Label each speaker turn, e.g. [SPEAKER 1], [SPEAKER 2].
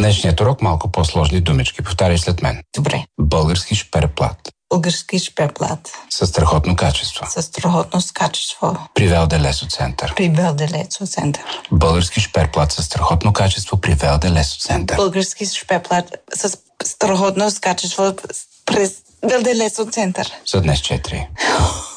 [SPEAKER 1] Днешният урок малко по-сложни думички. Повтаряй след мен.
[SPEAKER 2] Добре.
[SPEAKER 1] Български шперплат.
[SPEAKER 2] Български шперплат.
[SPEAKER 1] Със страхотно качество.
[SPEAKER 2] Със страхотно качество.
[SPEAKER 1] При Велде Лесо Център.
[SPEAKER 2] При Велде Лесо Център.
[SPEAKER 1] Български шперплат със страхотно качество при Велде Лесо Център.
[SPEAKER 2] Български шперплат с страхотно качество през Велде Лесо Център.
[SPEAKER 1] За днес 4.